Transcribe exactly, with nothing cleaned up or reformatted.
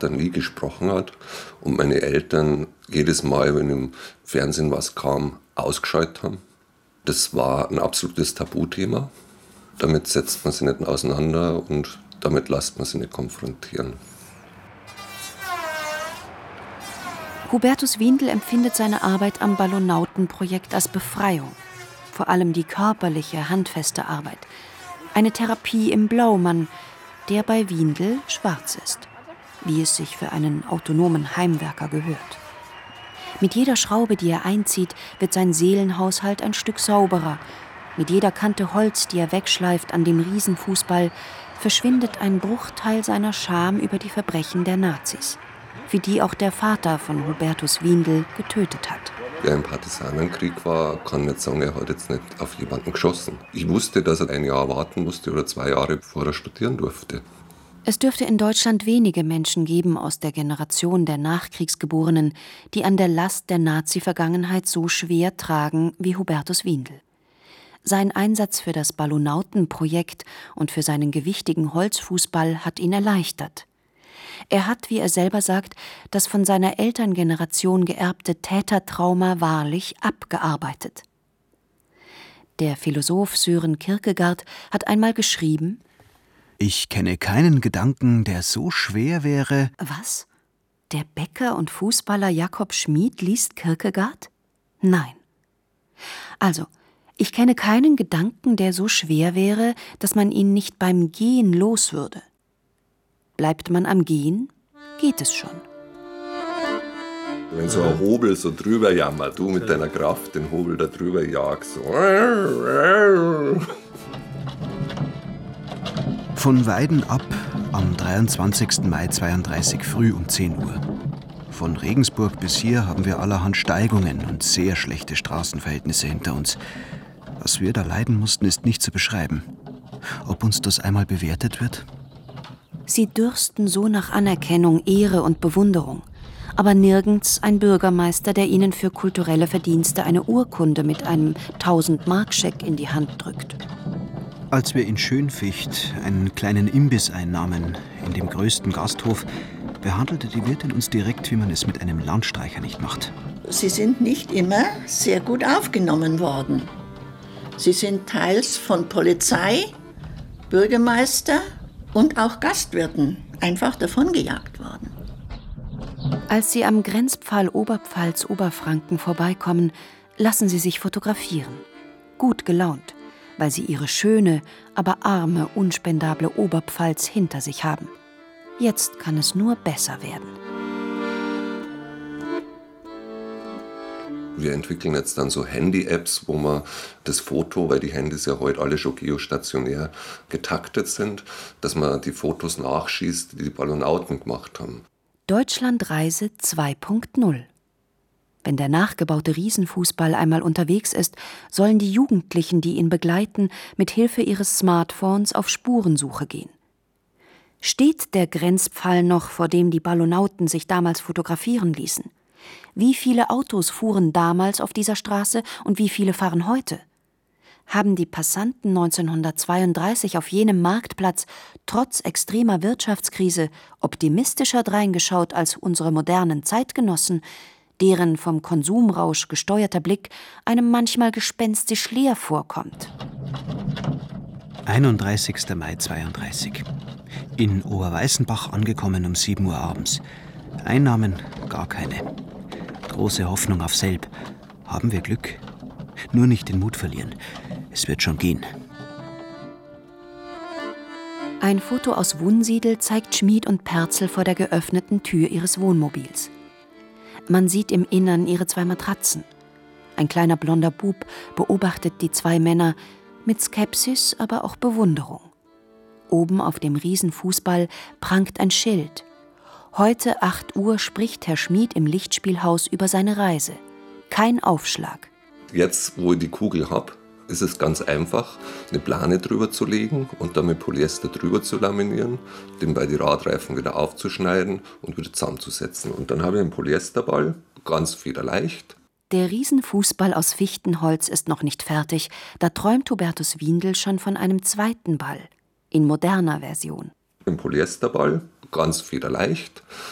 Vater nie gesprochen hat und meine Eltern jedes Mal, wenn im Fernsehen was kam, ausgeschaltet haben. Das war ein absolutes Tabuthema. Damit setzt man sich nicht auseinander und damit lässt man sich nicht konfrontieren. Hubertus Windel empfindet seine Arbeit am Ballonauten-Projekt als Befreiung. Vor allem die körperliche, handfeste Arbeit. Eine Therapie im Blaumann, der bei Windel schwarz ist, wie es sich für einen autonomen Heimwerker gehört. Mit jeder Schraube, die er einzieht, wird sein Seelenhaushalt ein Stück sauberer. Mit jeder Kante Holz, die er wegschleift an dem Riesenfußball, verschwindet ein Bruchteil seiner Scham über die Verbrechen der Nazis, für die auch der Vater von Hubertus Windel getötet hat. Wer im Partisanenkrieg war, kann nicht sagen, er hat jetzt nicht auf jemanden geschossen. Ich wusste, dass er ein Jahr warten musste oder zwei Jahre, bevor er studieren durfte. Es dürfte in Deutschland wenige Menschen geben aus der Generation der Nachkriegsgeborenen, die an der Last der Nazi-Vergangenheit so schwer tragen wie Hubertus Windel. Sein Einsatz für das Ballonauten-Projekt und für seinen gewichtigen Holzfußball hat ihn erleichtert. Er hat, wie er selber sagt, das von seiner Elterngeneration geerbte Tätertrauma wahrlich abgearbeitet. Der Philosoph Søren Kierkegaard hat einmal geschrieben: Ich kenne keinen Gedanken, der so schwer wäre. Was? Der Bäcker und Fußballer Jakob Schmid liest Kierkegaard? Nein. Also, ich kenne keinen Gedanken, der so schwer wäre, dass man ihn nicht beim Gehen los würde. Bleibt man am Gehen, geht es schon. Wenn so ein Hobel so drüber jammert, du mit deiner Kraft den Hobel da drüber jagst. So. Von Weiden ab am dreiundzwanzigsten Mai zweiunddreißig früh um zehn Uhr. Von Regensburg bis hier haben wir allerhand Steigungen und sehr schlechte Straßenverhältnisse hinter uns. Was wir da leiden mussten, ist nicht zu beschreiben. Ob uns das einmal bewertet wird? Sie dürsten so nach Anerkennung, Ehre und Bewunderung. Aber nirgends ein Bürgermeister, der ihnen für kulturelle Verdienste eine Urkunde mit einem tausend-Mark-Scheck in die Hand drückt. Als wir in Schönficht einen kleinen Imbiss einnahmen, in dem größten Gasthof, behandelte die Wirtin uns direkt, wie man es mit einem Landstreicher nicht macht. Sie sind nicht immer sehr gut aufgenommen worden. Sie sind teils von Polizei, Bürgermeister und auch Gastwirten einfach davongejagt worden. Als Sie am Grenzpfahl Oberpfalz-Oberfranken vorbeikommen, lassen Sie sich fotografieren. Gut gelaunt, weil Sie Ihre schöne, aber arme, unspendable Oberpfalz hinter sich haben. Jetzt kann es nur besser werden. Wir entwickeln jetzt dann so Handy-Apps, wo man das Foto, weil die Handys ja heute alle schon geostationär getaktet sind, dass man die Fotos nachschießt, die die Ballonauten gemacht haben. Deutschlandreise zwei Punkt null. Wenn der nachgebaute Riesenfußball einmal unterwegs ist, sollen die Jugendlichen, die ihn begleiten, mit Hilfe ihres Smartphones auf Spurensuche gehen. Steht der Grenzpfahl noch, vor dem die Ballonauten sich damals fotografieren ließen? Wie viele Autos fuhren damals auf dieser Straße und wie viele fahren heute? Haben die Passanten neunzehnhundertzweiunddreißig auf jenem Marktplatz trotz extremer Wirtschaftskrise optimistischer dreingeschaut als unsere modernen Zeitgenossen, deren vom Konsumrausch gesteuerter Blick einem manchmal gespenstisch leer vorkommt? einunddreißigsten Mai zweiunddreißig. In Oberweißenbach angekommen um sieben Uhr abends. Einnahmen gar keine. Große Hoffnung auf Selb. Haben wir Glück? Nur nicht den Mut verlieren. Es wird schon gehen. Ein Foto aus Wunsiedel zeigt Schmid und Perzel vor der geöffneten Tür ihres Wohnmobils. Man sieht im Innern ihre zwei Matratzen. Ein kleiner blonder Bub beobachtet die zwei Männer mit Skepsis, aber auch Bewunderung. Oben auf dem Riesenfußball prangt ein Schild. Heute acht Uhr spricht Herr Schmid im Lichtspielhaus über seine Reise. Kein Aufschlag. Jetzt, wo ich die Kugel habe, ist es ganz einfach, eine Plane drüber zu legen und dann mit Polyester drüber zu laminieren, den bei die Radreifen wieder aufzuschneiden und wieder zusammenzusetzen. Und dann habe ich einen Polyesterball, ganz federleicht. Der Riesenfußball aus Fichtenholz ist noch nicht fertig, da träumt Hubertus Windel schon von einem zweiten Ball, in moderner Version. Ein Polyesterball, ganz federleicht,